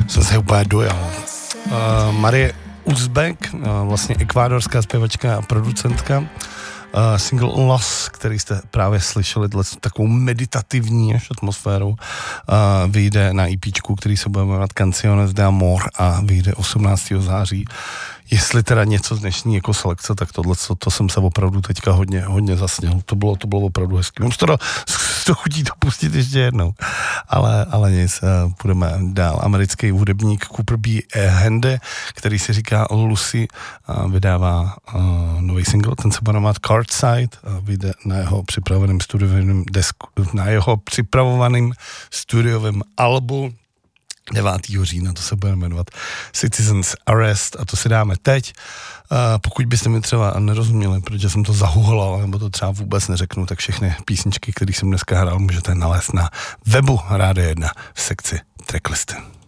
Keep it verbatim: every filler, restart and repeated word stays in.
jsem se úplně dojal. Uh, Marie Uzbek, uh, vlastně ekvádorská zpěvačka a producentka, uh, single Loss, který jste právě slyšeli, takovou meditativní až atmosférou, uh, vyjde na EPčku, který se bude jmenovat Canciones de Amor a vyjde osmnáctého září. Jestli teda něco z dnešní jako selekce, tak tohle, to, to jsem se opravdu teďka hodně, hodně zasněl. To bylo, to bylo opravdu hezký. Mám to, to chutí to pustit ještě jednou. Ale, ale nic, půjdeme dál. Americký hudebník Cooper B. Hende, který si říká Lucy, vydává nový single, ten se bude jmenovat Cardside, vyjde na jeho připraveném studiovém desku, na jeho připravovaném studiovém albu devátého října, to se bude jmenovat Citizens Arrest a to si dáme teď. Uh, pokud byste mi třeba nerozuměli, protože jsem to zahuhlal, nebo to třeba vůbec neřeknu, tak všechny písničky, které jsem dneska hrál, můžete nalézt na webu Rádia jedna v sekci Tracklisty.